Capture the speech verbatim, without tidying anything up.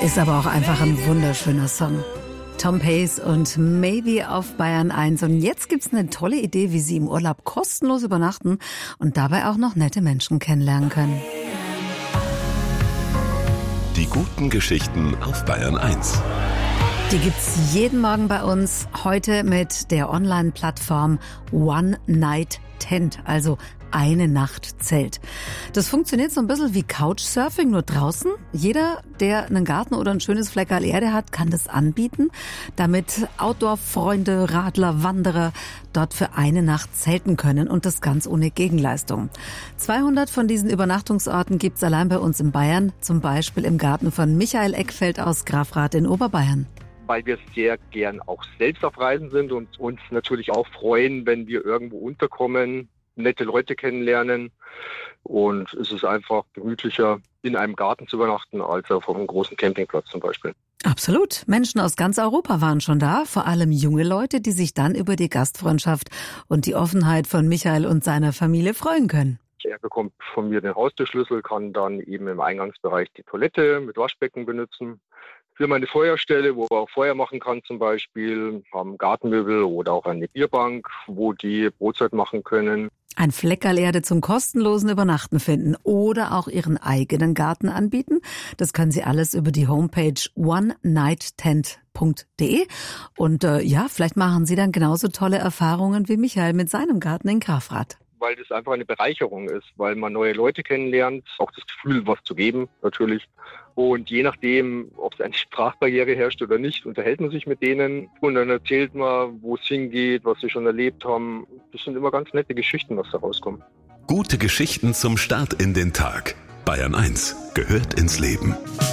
Ist aber auch einfach ein wunderschöner Song. Tom Pace und Maybe auf Bayern eins. Und jetzt gibt's eine tolle Idee, wie Sie im Urlaub kostenlos übernachten und dabei auch noch nette Menschen kennenlernen können. Die guten Geschichten auf Bayern eins. Die gibt's jeden Morgen bei uns. Heute mit der Online-Plattform One Night Tent, also eine Nacht Zelt. Das funktioniert so ein bisschen wie Couchsurfing, nur draußen. Jeder, der einen Garten oder ein schönes Fleckerl Erde hat, kann das anbieten, damit Outdoor-Freunde, Radler, Wanderer dort für eine Nacht zelten können und das ganz ohne Gegenleistung. zweihundert von diesen Übernachtungsorten gibt's allein bei uns in Bayern, zum Beispiel im Garten von Michael Eckfeld aus Grafrath in Oberbayern. Weil wir sehr gern auch selbst auf Reisen sind und uns natürlich auch freuen, wenn wir irgendwo unterkommen, nette Leute kennenlernen. Und es ist einfach gemütlicher, in einem Garten zu übernachten, als auf einem großen Campingplatz zum Beispiel. Absolut. Menschen aus ganz Europa waren schon da, vor allem junge Leute, die sich dann über die Gastfreundschaft und die Offenheit von Michael und seiner Familie freuen können. Er bekommt von mir den Haustürschlüssel, kann dann eben im Eingangsbereich die Toilette mit Waschbecken benutzen. Wir haben eine Feuerstelle, wo er auch Feuer machen kann zum Beispiel, haben Gartenmöbel oder auch eine Bierbank, wo die Brotzeit machen können. Ein Fleckerl Erde zum kostenlosen Übernachten finden oder auch Ihren eigenen Garten anbieten. Das können Sie alles über die Homepage one night tent punkt de. Und äh, ja, vielleicht machen Sie dann genauso tolle Erfahrungen wie Michael mit seinem Garten in Grafrath. Weil das einfach eine Bereicherung ist, weil man neue Leute kennenlernt, auch das Gefühl, was zu geben, natürlich. Und je nachdem, ob es eine Sprachbarriere herrscht oder nicht, unterhält man sich mit denen und dann erzählt man, wo es hingeht, was sie schon erlebt haben. Das sind immer ganz nette Geschichten, was da rauskommt. Gute Geschichten zum Start in den Tag. Bayern eins gehört ins Leben.